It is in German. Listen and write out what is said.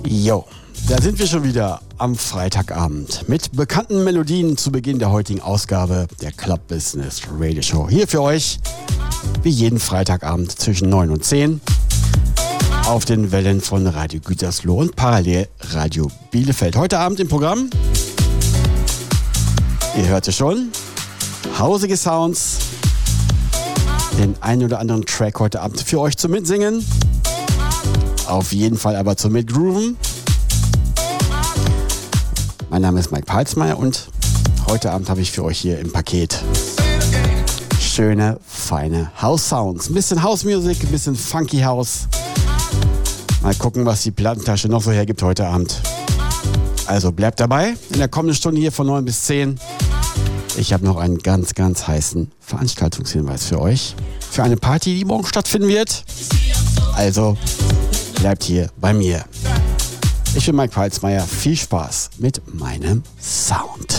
Jo, da sind wir schon wieder am Freitagabend mit bekannten Melodien zu Beginn der heutigen Ausgabe der Club Business Radio Show. Hier für euch, wie jeden Freitagabend zwischen 9 und 10 auf den Wellen von Radio Gütersloh und parallel Radio Bielefeld. Heute Abend im Programm, ihr hört es schon, hausige Sounds, den einen oder anderen Track heute Abend für euch zum Mitsingen. Auf jeden Fall aber zum Mitgrooven. Mein Name ist Mike Palzmeier und heute Abend habe ich für euch hier im Paket schöne, feine House-Sounds. Ein bisschen House-Music, ein bisschen Funky House. Mal gucken, was die Plattentasche noch so hergibt heute Abend. Also bleibt dabei in der kommenden Stunde hier von 9 bis 10. Ich habe noch einen ganz, ganz heißen Veranstaltungshinweis für euch. Für eine Party, die morgen stattfinden wird. Also bleibt hier bei mir. Ich bin Mike Palzmeier. Viel Spaß mit meinem Sound.